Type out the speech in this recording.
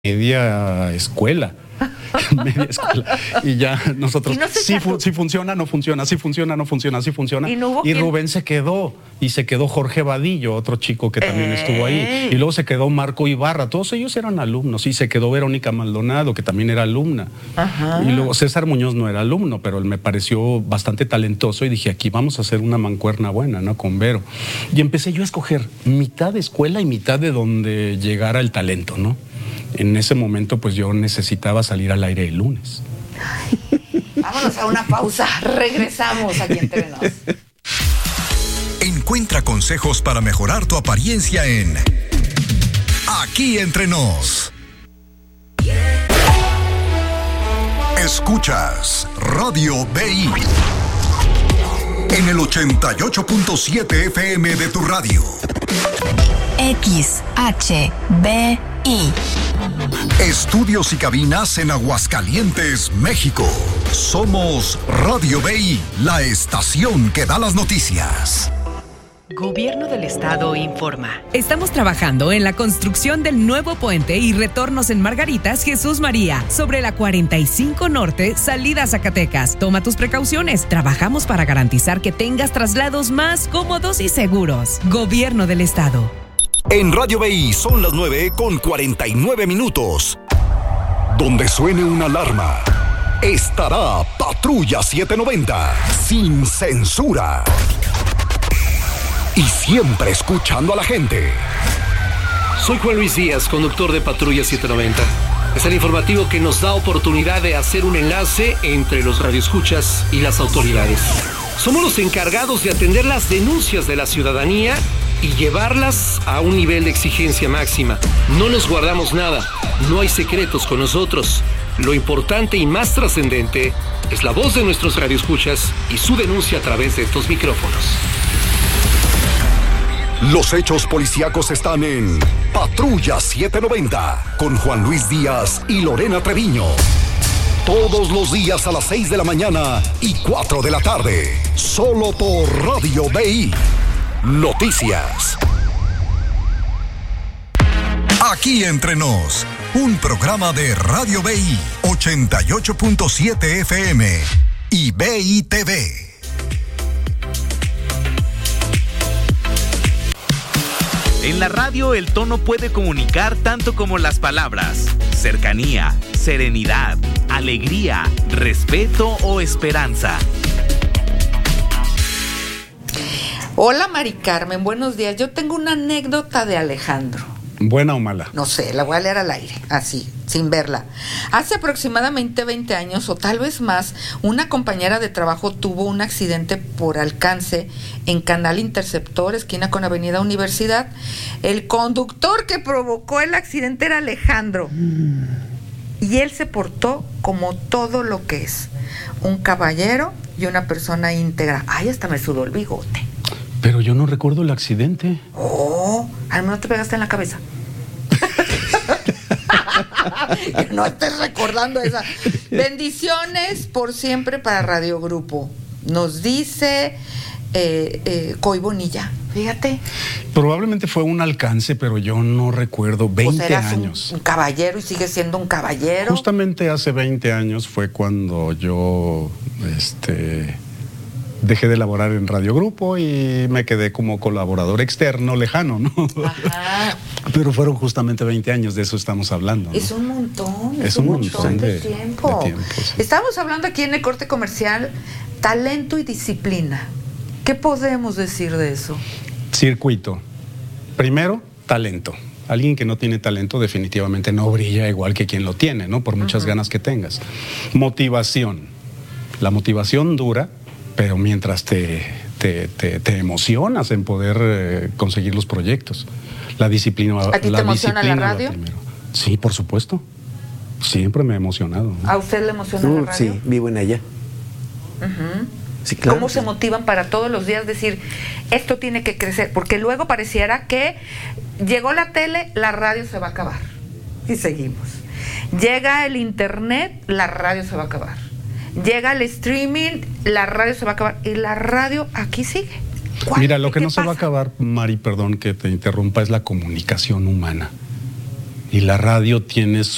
media escuela. Media escuela. Y ya nosotros, sí funciona, no funciona, sí funciona, no funciona, sí funciona. Y Rubén se quedó, y se quedó Jorge Vadillo, otro chico que también estuvo ahí. Y luego se quedó Marco Ibarra, todos ellos eran alumnos. Y se quedó Verónica Maldonado, que también era alumna. Ajá. Y luego César Muñoz no era alumno, pero él me pareció bastante talentoso y dije, aquí vamos a hacer una mancuerna buena, ¿no? Con Vero. Y empecé yo a escoger mitad de escuela y mitad de donde llegara el talento, ¿no? En ese momento, pues yo necesitaba salir al aire el lunes. Vámonos a una pausa. Regresamos aquí Entre Nos. Encuentra consejos para mejorar tu apariencia en Aquí Entre Nos. Escuchas Radio BI en el 88.7 FM de tu radio. XHBI. Estudios y cabinas en Aguascalientes, México. Somos Radio BI, la estación que da las noticias. Gobierno del Estado informa. Estamos trabajando en la construcción del nuevo puente y retornos en Margaritas Jesús María, sobre la 45 Norte, salida a Zacatecas. Toma tus precauciones. Trabajamos para garantizar que tengas traslados más cómodos y seguros. Gobierno del Estado. En Radio BI son las 9:49. Donde suene una alarma, estará Patrulla 790, sin censura. Y siempre escuchando a la gente. Soy Juan Luis Díaz, conductor de Patrulla 790. Es el informativo que nos da oportunidad de hacer un enlace entre los radioescuchas y las autoridades. Somos los encargados de atender las denuncias de la ciudadanía y llevarlas a un nivel de exigencia máxima. No nos guardamos nada, no hay secretos con nosotros. Lo importante y más trascendente es la voz de nuestros radioescuchas y su denuncia a través de estos micrófonos. Los hechos policíacos están en Patrulla 790 con Juan Luis Díaz y Lorena Treviño. Todos los días a las 6 de la mañana y 4 de la tarde. Solo por Radio BI. Noticias. Aquí Entre Nos, un programa de Radio BI 88.7 FM y BI TV. En la radio el tono puede comunicar tanto como las palabras. Cercanía, serenidad, alegría, respeto o esperanza. Hola Mari Carmen, buenos días. Yo tengo una anécdota de Alejandro. ¿Buena o mala? No sé, la voy a leer al aire, así, sin verla. Hace aproximadamente 20 años, o tal vez más, una compañera de trabajo tuvo un accidente por alcance en Canal Interceptor, esquina con Avenida Universidad. El conductor que provocó el accidente era Alejandro. Y él se portó como todo lo que es. Un caballero y una persona íntegra. Ay, hasta me sudó el bigote. Pero yo no recuerdo el accidente. Oh, al menos te pegaste en la cabeza. No estés recordando esa. Bendiciones por siempre para Radio Grupo. Nos dice Coy Bonilla. Fíjate. Probablemente fue un alcance, pero yo no recuerdo. 20 años. Un caballero y sigue siendo un caballero. Justamente hace 20 años fue cuando yo dejé de laborar en Radio Grupo y me quedé como colaborador externo lejano, ¿no? Ajá. Pero fueron justamente 20 años, de eso estamos hablando, ¿no? Es un montón. Es un montón de tiempo. Sí. Estamos hablando aquí en el corte comercial, talento y disciplina. ¿Qué podemos decir de eso? Circuito. Primero, talento. Alguien que no tiene talento definitivamente no brilla igual que quien lo tiene, ¿no? Por muchas ganas que tengas. Motivación. La motivación dura, pero mientras te emocionas en poder conseguir los proyectos. La disciplina. ¿A ti te emociona la radio? Sí, por supuesto. Siempre me ha emocionado, ¿no? ¿A usted le emociona la radio? Sí, vivo en ella. Sí, claro. ¿Cómo se motivan para todos los días decir, esto tiene que crecer? Porque luego pareciera que llegó la tele, la radio se va a acabar. Y seguimos. Llega el internet, la radio se va a acabar. Llega el streaming, la radio se va a acabar. Y la radio aquí sigue. Mira, lo que no se va a acabar, Mari, perdón que te interrumpa, es la comunicación humana. Y la radio tiene